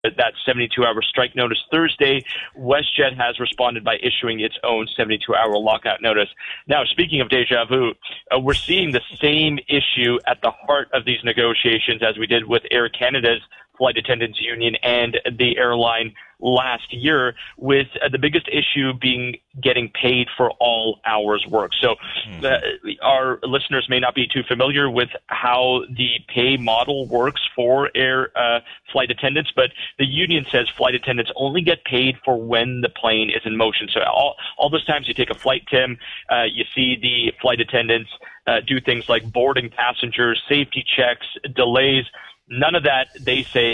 that 72-hour strike notice Thursday. WestJet has responded by issuing its own 72-hour lockout notice. Now, speaking of deja vu, we're seeing the same issue at the heart of these negotiations as we did with Air Canada's Flight Attendants Union and the airline last year, with the biggest issue being getting paid for all hours worked. So our listeners may not be too familiar with how the pay model works for air flight attendants, but the union says flight attendants only get paid for when the plane is in motion. So all those times you take a flight, Tim, you see the flight attendants do things like boarding passengers, safety checks, delays. None of that, they say,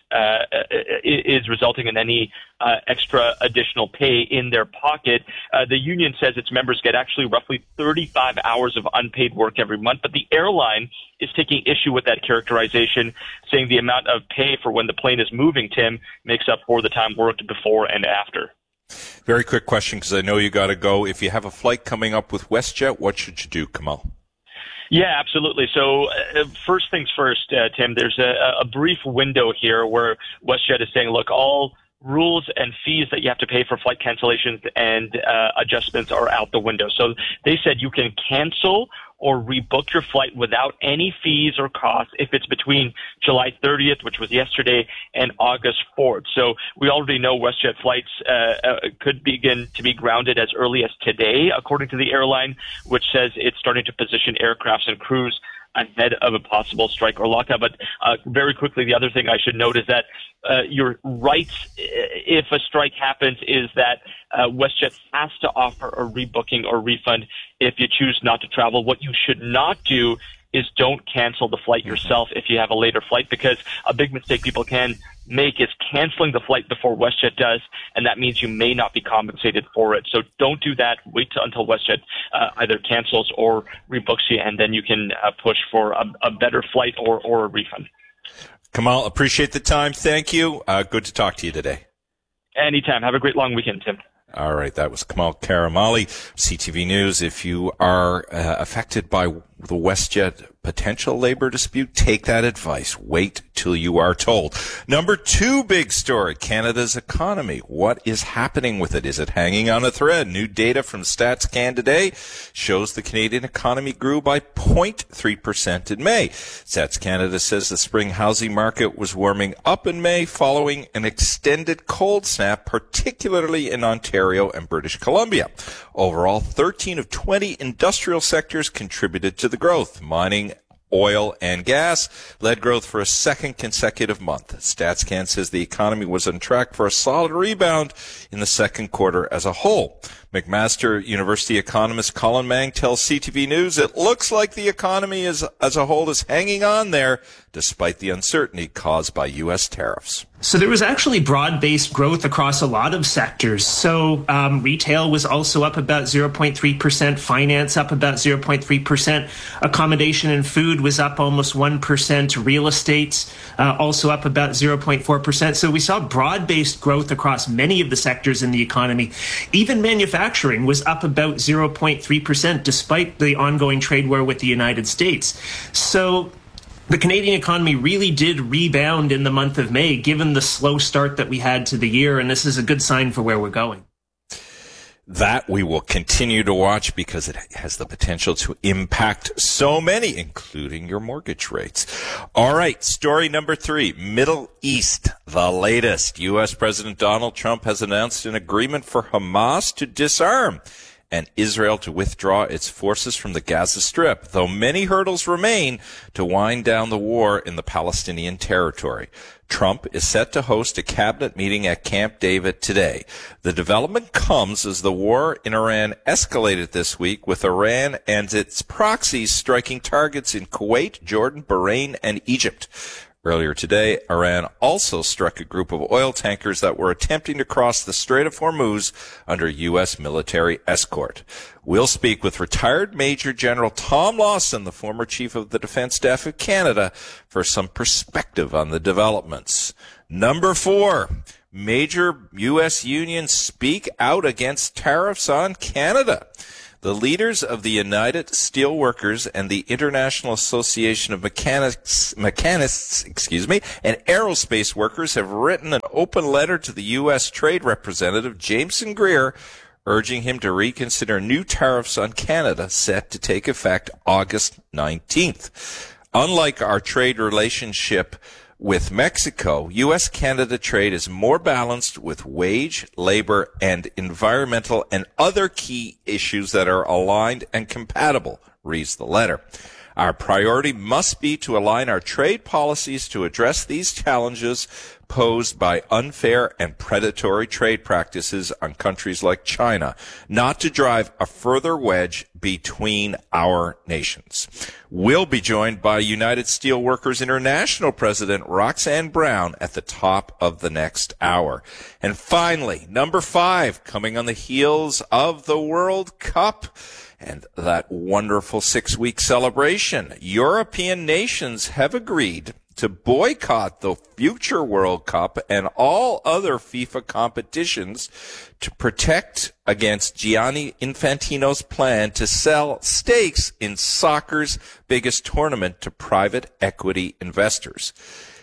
is resulting in any extra additional pay in their pocket. The union says its members get actually roughly 35 hours of unpaid work every month, but the airline is taking issue with that characterization, saying the amount of pay for when the plane is moving, Tim, makes up for the time worked before and after. Very quick question, because I know you got to go. If you have a flight coming up with WestJet, what should you do, Kamal? Yeah, absolutely. So first things first, Tim, there's a brief window here where WestJet is saying, look, all rules and fees that you have to pay for flight cancellations and adjustments are out the window. So they said you can cancel or rebook your flight without any fees or costs if it's between July 30th, which was yesterday, and August 4th. So we already know WestJet flights could begin to be grounded as early as today, according to the airline, which says it's starting to position aircrafts and crews ahead of a possible strike or lockout. But very quickly, the other thing I should note is that your rights, if a strike happens, is that WestJet has to offer a rebooking or refund if you choose not to travel. What you should not do is don't cancel the flight yourself if you have a later flight, because a big mistake people can make is canceling the flight before WestJet does, and that means you may not be compensated for it. So don't do that. Wait until WestJet either cancels or rebooks you, and then you can push for a better flight or a refund. Kamal, appreciate the time. Thank you. Good to talk to you today. Anytime. Have a great long weekend, Tim. All right. That was Kamal Karamali, CTV News. If you are affected by the WestJet potential labor dispute, take that advice. Wait till you are told. Number 2 big story, Canada's economy. What is happening with it? Is it hanging on a thread? New data from StatsCan today shows the Canadian economy grew by 0.3% in May. Stats Canada says the spring housing market was warming up in May following an extended cold snap, particularly in Ontario and British Columbia. Overall, 13 of 20 industrial sectors contributed to the growth. Mining, oil, and gas led growth for a second consecutive month. StatsCan says the economy was on track for a solid rebound in the second quarter as a whole. McMaster University economist Colin Mang tells CTV News it looks like the economy as a whole is hanging on there despite the uncertainty caused by U.S. tariffs. So there was actually broad-based growth across a lot of sectors. So retail was also up about 0.3%, finance up about 0.3%, accommodation and food was up almost 1%, real estate also up about 0.4%. So we saw broad-based growth across many of the sectors in the economy. Even manufacturing was up about 0.3% despite the ongoing trade war with the United States. So the Canadian economy really did rebound in the month of May, given the slow start that we had to the year, and this is a good sign for where we're going. That we will continue to watch because it has the potential to impact so many, including your mortgage rates. All right, story number 3, Middle East, the latest. U.S. President Donald Trump has announced an agreement for Hamas to disarm and Israel to withdraw its forces from the Gaza Strip, though many hurdles remain to wind down the war in the Palestinian territory. Trump is set to host a cabinet meeting at Camp David today. The development comes as the war in Iran escalated this week, with Iran and its proxies striking targets in Kuwait, Jordan, Bahrain, and Egypt. Earlier today, Iran also struck a group of oil tankers that were attempting to cross the Strait of Hormuz under U.S. military escort. We'll speak with retired Major General Tom Lawson, the former Chief of the Defense Staff of Canada, for some perspective on the developments. Number 4, major U.S. unions speak out against tariffs on Canada. The leaders of the United Steelworkers and the International Association of Mechanists, and aerospace workers have written an open letter to the U.S. Trade Representative Jameson Greer, urging him to reconsider new tariffs on Canada set to take effect August 19th. Unlike our trade relationship with Mexico, U.S.-Canada trade is more balanced with wage, labor, and environmental and other key issues that are aligned and compatible, reads the letter. Our priority must be to align our trade policies to address these challenges posed by unfair and predatory trade practices on countries like China, not to drive a further wedge between our nations. We'll be joined by United Steelworkers International President Roxanne Brown at the top of the next hour. And finally, number 5, coming on the heels of the World Cup and that wonderful 6-week celebration, European nations have agreed to boycott the future World Cup and all other FIFA competitions to protect against Gianni Infantino's plan to sell stakes in soccer's biggest tournament to private equity investors.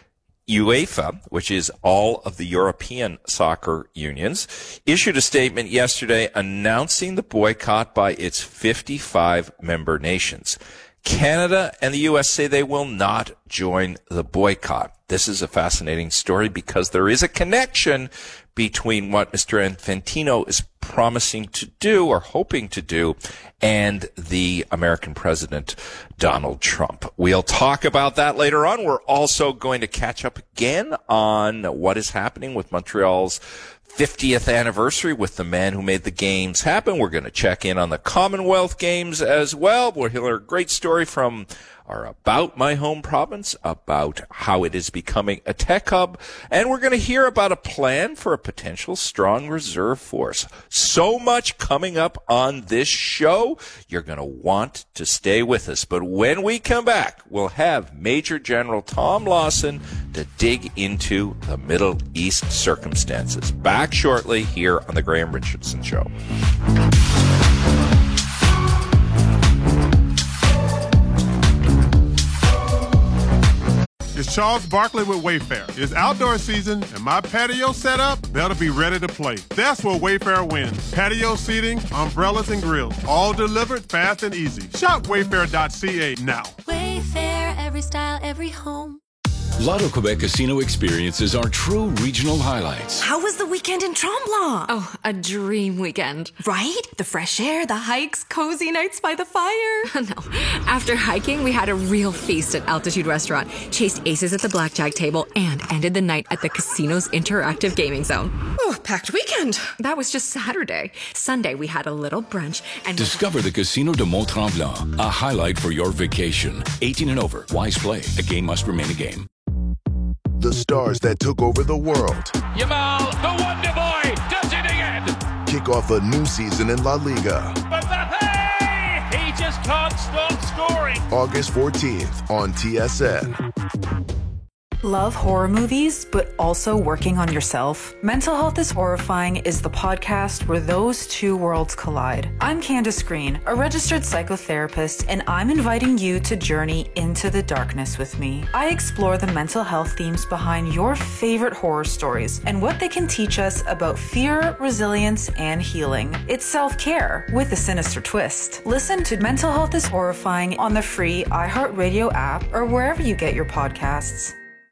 UEFA, which is all of the European soccer unions, issued a statement yesterday announcing the boycott by its 55 member nations. Canada and the U.S. say they will not join the boycott. This is a fascinating story because there is a connection between what Mr. Infantino is promising to do or hoping to do and the American president, Donald Trump. We'll talk about that later on. We're also going to catch up again on what is happening with Montreal's 50th anniversary with the man who made the games happen. We're going to check in on the Commonwealth Games as well. We'll hear a great story from our About My Home province about how it is becoming a tech hub. And we're going to hear about a plan for a potential strong reserve force. So much coming up on this show. You're going to want to stay with us. But when we come back, we'll have Major General Tom Lawson to dig into the Middle East circumstances. Back shortly here on The Graham Richardson Show. It's Charles Barkley with Wayfair. It's outdoor season, and my patio setup better be ready to play. That's where Wayfair wins. Patio seating, umbrellas, and grills, all delivered fast and easy. Shop Wayfair.ca now. Wayfair, every style, every home. Lotto Quebec Casino experiences are true regional highlights. How was the weekend in Tremblant? Oh, a dream weekend. Right? The fresh air, the hikes, cozy nights by the fire. No. After hiking, we had a real feast at Altitude Restaurant, chased aces at the blackjack table, and ended the night at the casino's interactive gaming zone. Oh, packed weekend. That was just Saturday. Sunday, we had a little brunch and... Discover the Casino de Mont-Tremblant, a highlight for your vacation. 18 and over. Wise play. A game must remain a game. The stars that took over the world. Yamal, the Wonder Boy, does it again. Kick off a new season in La Liga. Mbappe, he just can't stop scoring. August 14th on TSN. Love horror movies, but also working on yourself? Mental Health is Horrifying is the podcast where those two worlds collide. I'm Candace Green, a registered psychotherapist, and I'm inviting you to journey into the darkness with me. I explore the mental health themes behind your favorite horror stories and what they can teach us about fear, resilience, and healing. It's self-care with a sinister twist. Listen to Mental Health is Horrifying on the free iHeartRadio app or wherever you get your podcasts.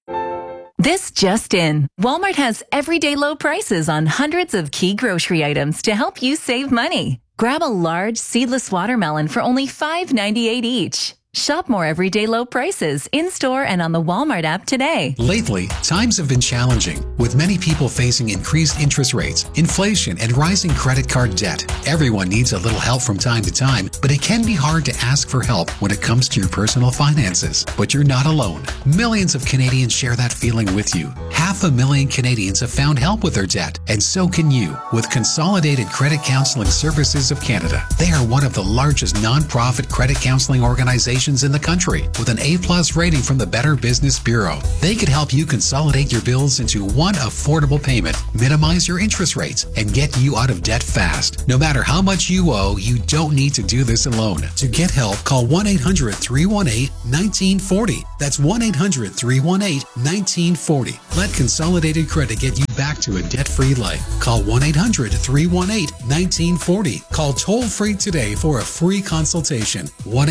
This just in. Walmart has everyday low prices on hundreds of key grocery items to help you save money. Grab a large seedless watermelon for only $5.98 each. Shop more everyday low prices in-store and on the Walmart app today. Lately, times have been challenging, with many people facing increased interest rates, inflation, and rising credit card debt. Everyone needs a little help from time to time, but it can be hard to ask for help when it comes to your personal finances. But you're not alone. Millions of Canadians share that feeling with you. 500,000 Canadians have found help with their debt, and so can you with Consolidated Credit Counseling Services of Canada. They are one of the largest non-profit credit counseling organizations solutions in the country with an A+ rating from the Better Business Bureau. They could help you consolidate your bills into one affordable payment, minimize your interest rates, and get you out of debt fast. No matter how much you owe, you don't need to do this alone. To get help, call 1-800-318-1940. That's 1-800-318-1940. Let Consolidated Credit get you back to a debt-free life. Call 1-800-318-1940. Call toll-free today for a free consultation.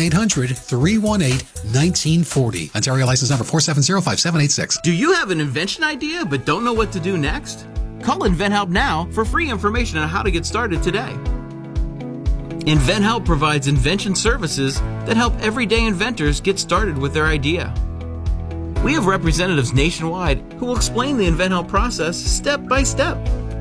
1-800-318-1940. Ontario license number 4705786. Do you have an invention idea but don't know what to do next? Call InventHelp now for free information on how to get started today. InventHelp provides invention services that help everyday inventors get started with their idea. We have representatives nationwide who will explain the InventHelp process step by step.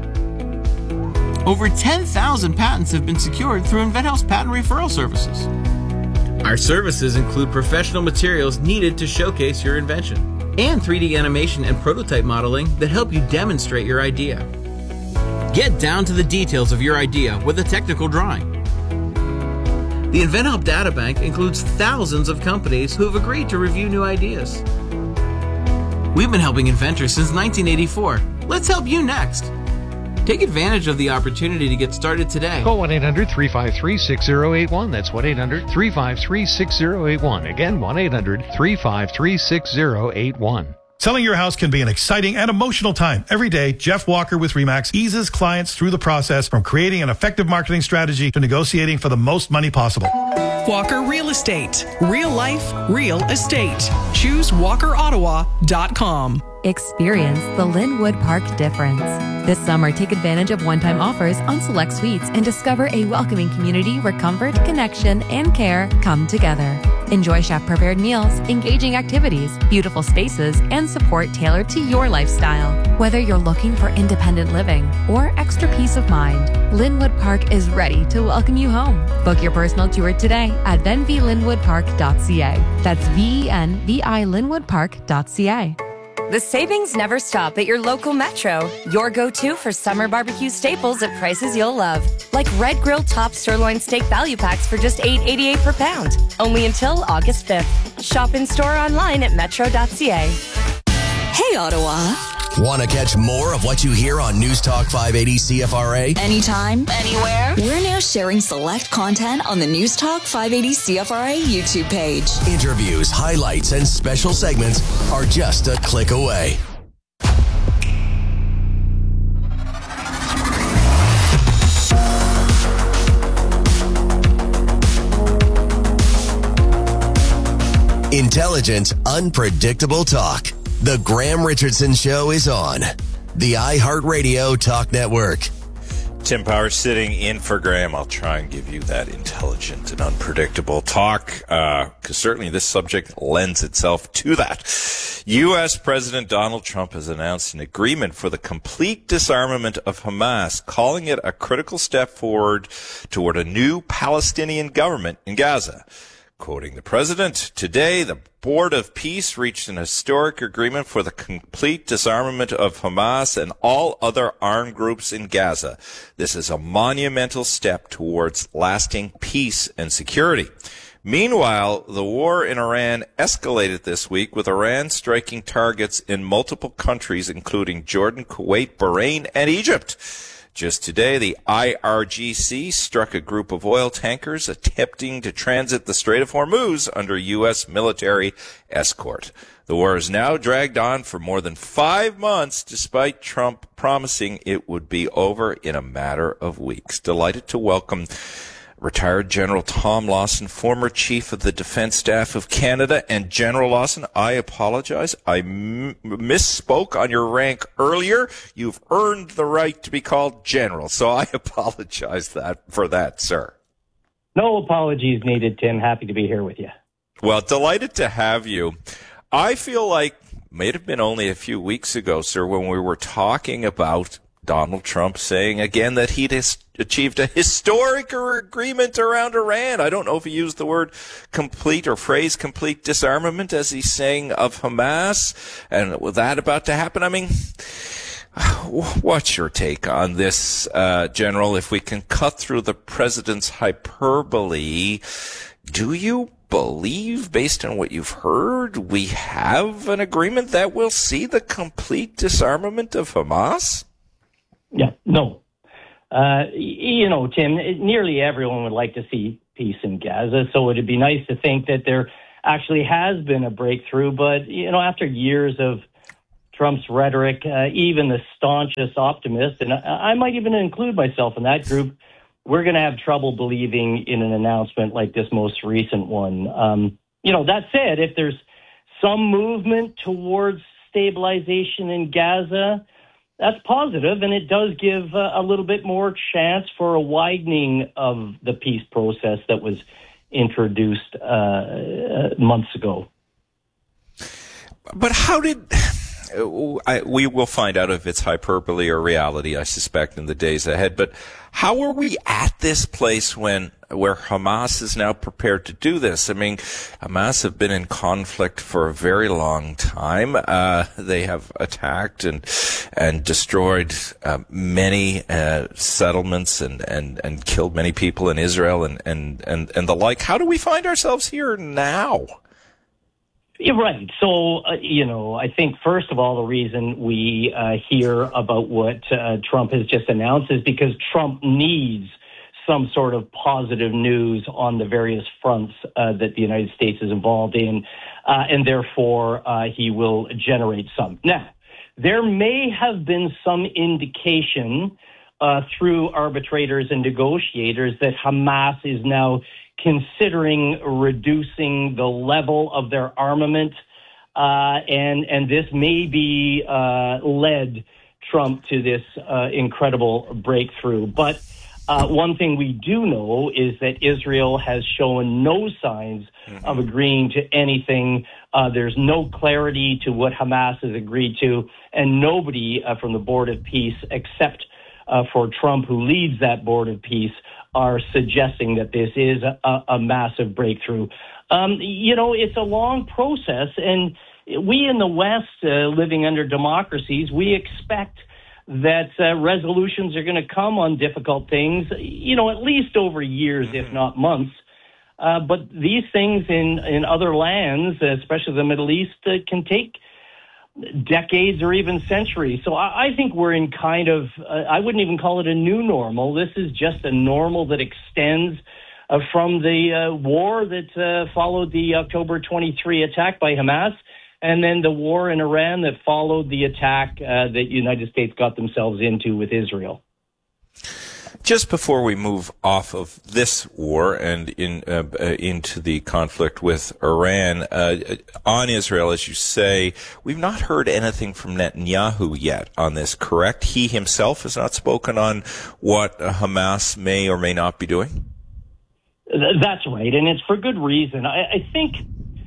Over 10,000 patents have been secured through InventHelp's patent referral services. Our services include professional materials needed to showcase your invention and 3D animation and prototype modeling that help you demonstrate your idea. Get down to the details of your idea with a technical drawing. The InventHelp Databank includes thousands of companies who have agreed to review new ideas. We've been helping inventors since 1984. Let's help you next. Take advantage of the opportunity to get started today. Call 1-800-353-6081. That's 1-800-353-6081. Again, 1-800-353-6081. Selling your house can be an exciting and emotional time. Every day, Jeff Walker with RE/MAX eases clients through the process from creating an effective marketing strategy to negotiating for the most money possible. Walker Real Estate. Real life, real estate. Choose WalkerOttawa.com. Experience the Linwood Park difference. This summer, take advantage of one-time offers on select suites and discover a welcoming community where comfort, connection, and care come together. Enjoy chef-prepared meals, engaging activities, beautiful spaces, and support tailored to your lifestyle. Whether you're looking for independent living or extra peace of mind, Linwood Park is ready to welcome you home. Book your personal tour today at venvilinwoodpark.ca. That's VENVI The savings never stop at your local Metro. Your go-to for summer barbecue staples at prices you'll love. Like Red Grill Top Sirloin Steak Value Packs for just $8.88 per pound. Only until August 5th. Shop in store or online at metro.ca. Hey, Ottawa. Want to catch more of what you hear on News Talk 580 CFRA? Anytime, anywhere. We're now sharing select content on the News Talk 580 CFRA YouTube page. Interviews, highlights, and special segments are just a click away. Intelligent, unpredictable talk. The Graham Richardson Show is on the iHeartRadio Talk Network. Tim Power sitting in for Graham. I'll try and give you that intelligent and unpredictable talk, because certainly this subject lends itself to that. U.S. President Donald Trump has announced an agreement for the complete disarmament of Hamas, calling it a critical step forward toward a new Palestinian government in Gaza. Quoting the president, today the Board of Peace reached an historic agreement for the complete disarmament of Hamas and all other armed groups in Gaza. This is a monumental step towards lasting peace and security. Meanwhile, the war in Iran escalated this week, with Iran striking targets in multiple countries, including Jordan, Kuwait, Bahrain, and Egypt. Just today, the IRGC struck a group of oil tankers attempting to transit the Strait of Hormuz under U.S. military escort. The war is now dragged on for more than 5 months, despite Trump promising it would be over in a matter of weeks. Delighted to welcome retired General Tom Lawson, former Chief of the Defense Staff of Canada. And General Lawson, I apologize. I misspoke on your rank earlier. You've earned the right to be called General, so I apologize for that, sir. No apologies needed, Tim. Happy to be here with you. Well, delighted to have you. I feel like may have been only a few weeks ago, sir, when we were talking about Donald Trump saying again that he'd achieved a historic agreement around Iran. I don't know if he used the word complete or phrase complete disarmament as he's saying of Hamas. And with that about to happen, I mean, what's your take on this, General? If we can cut through the president's hyperbole, do you believe, based on what you've heard, we have an agreement that will see the complete disarmament of Hamas? Yeah, no. Tim, nearly everyone would like to see peace in Gaza, so it'd be nice to think that there actually has been a breakthrough. But, after years of Trump's rhetoric, even the staunchest optimist, and I might even include myself in that group, we're going to have trouble believing in an announcement like this most recent one. That said, if there's some movement towards stabilization in Gaza, that's positive, and it does give a little bit more chance for a widening of the peace process that was introduced months ago. But how did... we will find out if it's hyperbole or reality, I suspect, in the days ahead. But how are we at this place where Hamas is now prepared to do this? I mean, Hamas have been in conflict for a very long time. They have attacked and destroyed many settlements and killed many people in Israel and the like. How do we find ourselves here now? You're right. So, I think, first of all, the reason we hear about what Trump has just announced is because Trump needs some sort of positive news on the various fronts that the United States is involved in, and therefore he will generate some. Now, there may have been some indication through arbitrators and negotiators that Hamas is now considering reducing the level of their armament, and this may be led Trump to this incredible breakthrough. But one thing we do know is that Israel has shown no signs of agreeing to anything. There's no clarity to what Hamas has agreed to, and nobody from the Board of Peace, except for Trump, who leads that Board of Peace, are suggesting that this is a massive breakthrough. It's a long process, and we in the West, living under democracies, we expect that resolutions are going to come on difficult things, at least over years, if not months. But these things in other lands, especially the Middle East, can take decades or even centuries. So I think we're in kind of, I wouldn't even call it a new normal. This is just a normal that extends from the war that followed the October 23 attack by Hamas, and then the war in Iran that followed the attack that the United States got themselves into with Israel. Just before we move off of this war and into the conflict with Iran, on Israel, as you say, we've not heard anything from Netanyahu yet on this, correct? He himself has not spoken on what Hamas may or may not be doing? That's right, and it's for good reason. I think,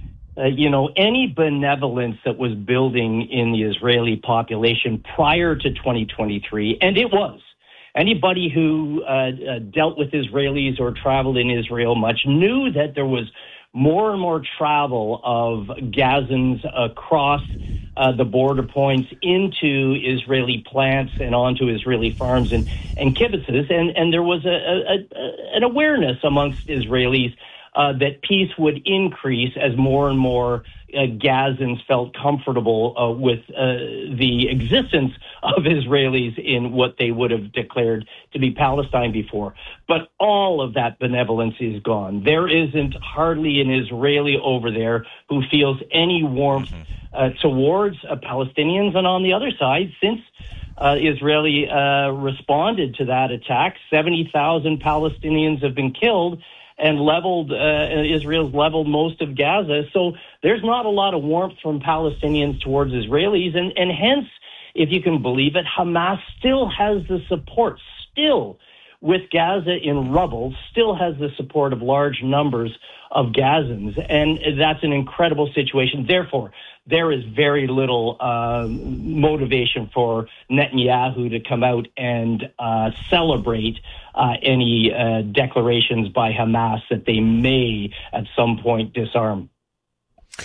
any benevolence that was building in the Israeli population prior to 2023, and it was, anybody who dealt with Israelis or traveled in Israel much knew that there was more and more travel of Gazans across the border points into Israeli plants and onto Israeli farms and kibbutzes. And there was an awareness amongst Israelis that peace would increase as more and more Gazans felt comfortable with the existence of Israelis in what they would have declared to be Palestine before. But all of that benevolence is gone. There isn't hardly an Israeli over there who feels any warmth towards Palestinians. And on the other side, since Israeli responded to that attack, 70,000 Palestinians have been killed, and Israel's leveled most of Gaza. So there's not a lot of warmth from Palestinians towards Israelis. And hence, if you can believe it, Hamas still has the support, with Gaza in rubble, still has the support of large numbers of Gazans. And that's an incredible situation. Therefore, there is very little motivation for Netanyahu to come out and celebrate any declarations by Hamas that they may at some point disarm.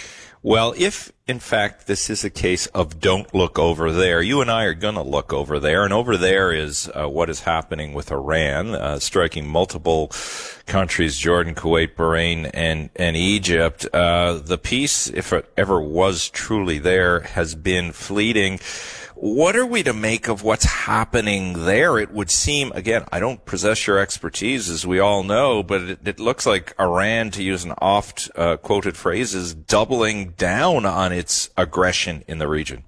Well, if, in fact, this is a case of don't look over there, you and I are going to look over there. And over there is what is happening with Iran, striking multiple countries, Jordan, Kuwait, Bahrain, and Egypt. The peace, if it ever was truly there, has been fleeting. What are we to make of what's happening there? It would seem, again, I don't possess your expertise, as we all know, but it looks like Iran, to use an oft-quoted phrase, is doubling down on its aggression in the region.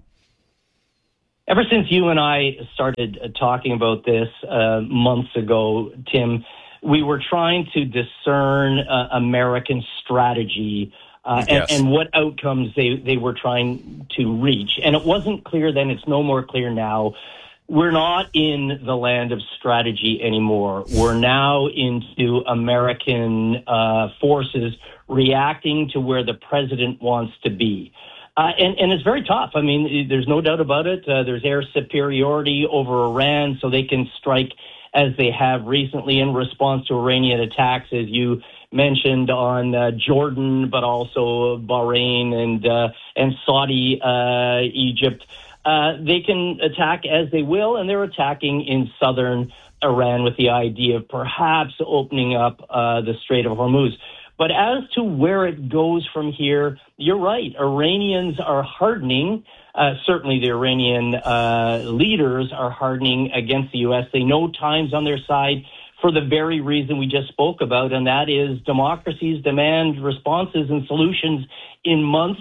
Ever since you and I started talking about this months ago, Tim, we were trying to discern American strategy Yes. and what outcomes they were trying to reach. And it wasn't clear then, it's no more clear now. We're not in the land of strategy anymore. We're now into American forces reacting to where the president wants to be. And it's very tough. I mean, there's no doubt about it. There's air superiority over Iran, so they can strike as they have recently in response to Iranian attacks, as you mentioned, on Jordan, but also Bahrain and Saudi, Egypt. They can attack as they will, and they're attacking in southern Iran with the idea of perhaps opening up the Strait of Hormuz. But as to where it goes from here, you're right. Iranians are hardening. Certainly the Iranian leaders are hardening against the U.S. They know time's on their side for the very reason we just spoke about, and that is democracies demand responses and solutions in months,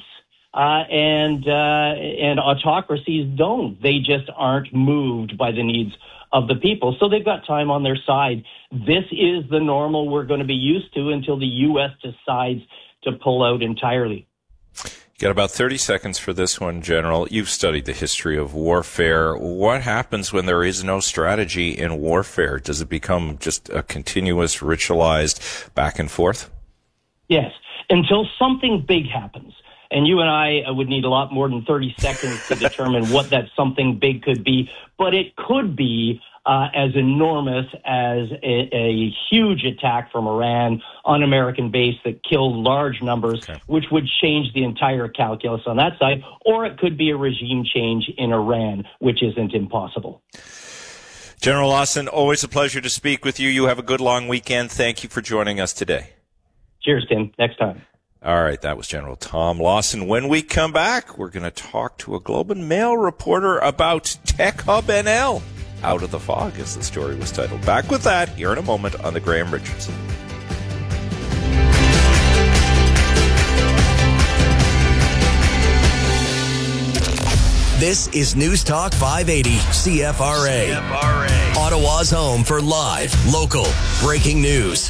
and autocracies don't. They just aren't moved by the needs of the people. So they've got time on their side. This is the normal we're going to be used to until the U.S. decides to pull out entirely. You got about 30 seconds for this one, General. You've studied the history of warfare. What happens when there is no strategy in warfare? Does it become just a continuous ritualized back and forth? Yes, until something big happens. And you and I would need a lot more than 30 seconds to determine what that something big could be. But it could be as enormous as a huge attack from Iran on American base that killed large numbers, which would change the entire calculus on that side. Or it could be a regime change in Iran, which isn't impossible. General Lawson, always a pleasure to speak with you. You have a good long weekend. Thank you for joining us today. Cheers, Tim. Next time. All right, that was General Tom Lawson. When we come back, we're going to talk to a Globe and Mail reporter about Tech Hub NL. Out of the fog, as the story was titled. Back with that here in a moment on The Graham Richardson. This is News Talk 580 CFRA. Ottawa's home for live, local, breaking news.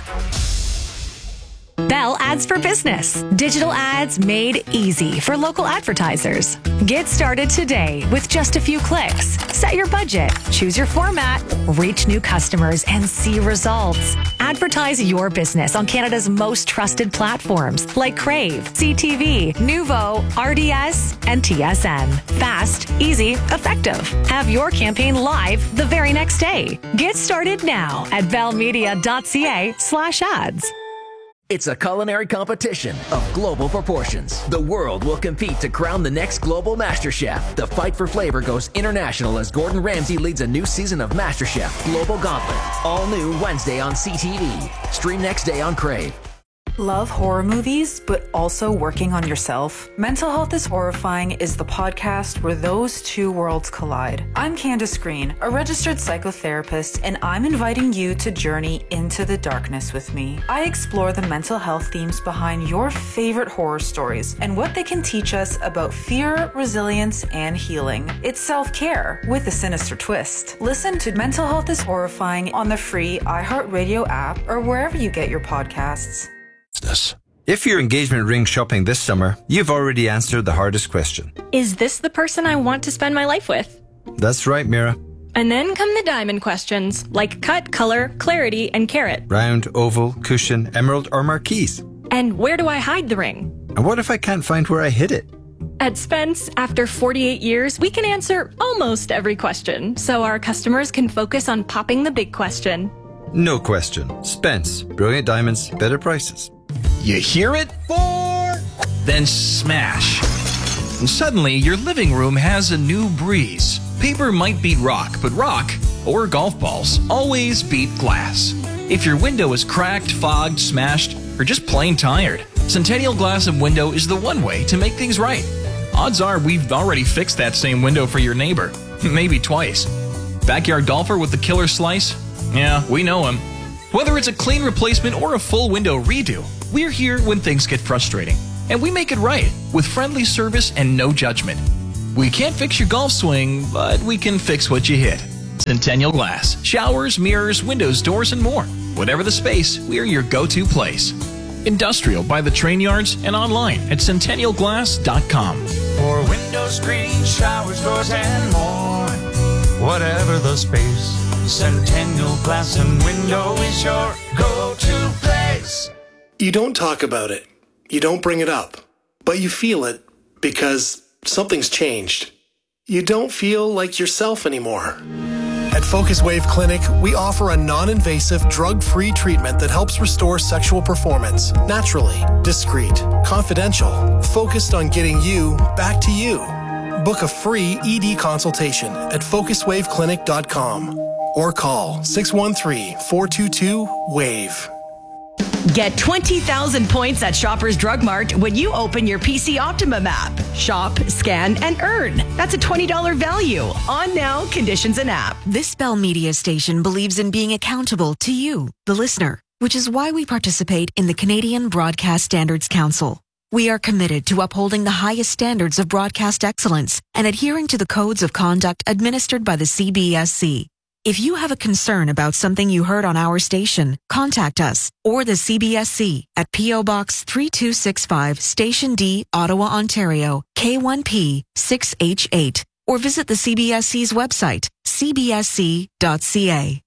Bell Ads for Business. Digital ads made easy for local advertisers. Get started today with just a few clicks. Set your budget, choose your format, reach new customers, and see results. Advertise your business on Canada's most trusted platforms like Crave, CTV, Nuvo, RDS, and TSN. Fast, easy, effective. Have your campaign live the very next day. Get started now at bellmedia.ca/ads. It's a culinary competition of global proportions. The world will compete to crown the next global MasterChef. The fight for flavor goes international as Gordon Ramsay leads a new season of MasterChef Global Gauntlet. All new Wednesday on CTV. Stream next day on Crave. Love horror movies, but also working on yourself? Mental Health is Horrifying is the podcast where those two worlds collide. I'm Candace Green, a registered psychotherapist, and I'm inviting you to journey into the darkness with me. I explore the mental health themes behind your favorite horror stories and what they can teach us about fear, resilience, and healing. It's self-care with a sinister twist. Listen to Mental Health is Horrifying on the free iHeartRadio app or wherever you get your podcasts. If you're engagement ring shopping this summer, you've already answered the hardest question. Is this the person I want to spend my life with? That's right, Mira. And then come the diamond questions, like cut, color, clarity, and carat. Round, oval, cushion, emerald, or marquise. And where do I hide the ring? And what if I can't find where I hid it? At Spence, after 48 years, we can answer almost every question, so our customers can focus on popping the big question. No question. Spence. Brilliant diamonds, better prices. You hear it? 4 then smash. And suddenly, your living room has a new breeze. Paper might beat rock, but rock, or golf balls, always beat glass. If your window is cracked, fogged, smashed, or just plain tired, Centennial Glass and Window is the one way to make things right. Odds are we've already fixed that same window for your neighbor, maybe twice. Backyard golfer with the killer slice? Yeah, we know him. Whether it's a clean replacement or a full window redo, we're here when things get frustrating. And we make it right with friendly service and no judgment. We can't fix your golf swing, but we can fix what you hit. Centennial Glass. Showers, mirrors, windows, doors, and more. Whatever the space, we're your go-to place. Industrial by the train yards and online at centennialglass.com. For window screens, showers, doors, and more. Whatever the space, Centennial Glass and Window is your go-to place. You don't talk about it. You don't bring it up. But you feel it because something's changed. You don't feel like yourself anymore. At Focus Wave Clinic, we offer a non-invasive, drug-free treatment that helps restore sexual performance naturally, discreet, confidential, focused on getting you back to you. Book a free ED consultation at focuswaveclinic.com or call 613-422-WAVE. Get 20,000 points at Shoppers Drug Mart when you open your PC Optimum app. Shop, scan, and earn. That's a $20 value. On now, conditions and app. This Bell Media station believes in being accountable to you, the listener, which is why we participate in the Canadian Broadcast Standards Council. We are committed to upholding the highest standards of broadcast excellence and adhering to the codes of conduct administered by the CBSC. If you have a concern about something you heard on our station, contact us or the CBSC at P.O. Box 3265, Station D, Ottawa, Ontario, K1P 6H8, or visit the CBSC's website, cbsc.ca.